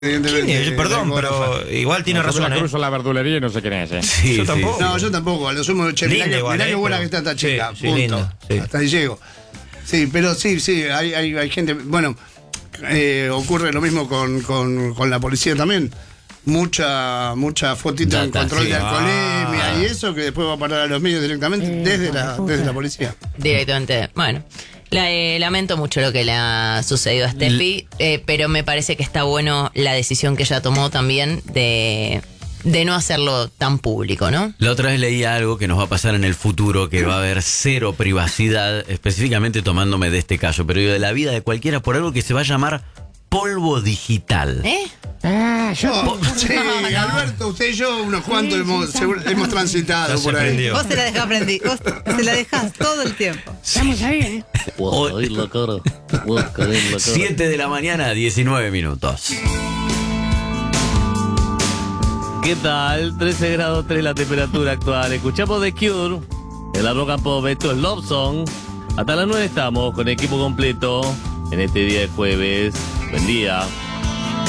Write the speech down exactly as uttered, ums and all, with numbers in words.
¿Quién es? Perdón, pero igual tiene no, razón. la ¿eh? cruzo la verdulería y no sé quién es. ¿eh? Sí, yo tampoco. No, yo tampoco. A lo sumo, che, mirá, Linda que, igual, mirá eh, qué buena pero- que está esta sí, chica. sí, punto. linda, sí. Hasta ahí llego. Sí, pero sí, sí, hay, hay, hay gente. Bueno, eh, ocurre lo mismo con, con, con la policía también. Mucha mucha fotita en Data, control sí. de alcoholemia Ah. y eso que después va a parar a los medios directamente desde, la, desde la policía. Directamente. Bueno, la, eh, lamento mucho lo que le ha sucedido a Steffi, eh, pero me parece que está bueno la decisión que ella tomó también de, de no hacerlo tan público, ¿no? La otra vez leí algo que nos va a pasar en el futuro, que va a haber cero privacidad, específicamente tomándome de este caso, pero digo, de la vida de cualquiera, por algo que se va a llamar polvo digital. ¿Eh? Ah, yo. No, sí, Alberto, usted y yo, unos cuantos hemos, seguro- hemos transitado Ya se por ahí. prendió. Vos se la dejás prendida, vos se la dejás todo el tiempo. Estamos ahí, ¿eh? Vos caer la cara. Vos caer la cara. siete de la mañana, diecinueve minutos. ¿Qué tal? trece grados tres la temperatura actual. Escuchamos The Cure. En la Rock and Pop, esto es Love Song. Hasta las nueve estamos con equipo completo en este día de jueves. Buen día.